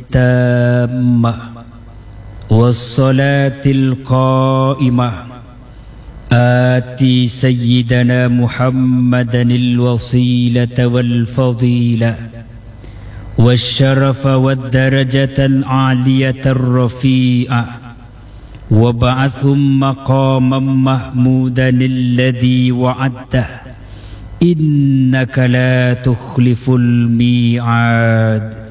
التامة والصلاة القائمة آتي سيدنا محمدا الوسيلة والفضيلة والشرف والدرجة العالية الرفيعة وابعثهم مقاما محمودا الذي وعدته إنك لا تخلف الميعاد.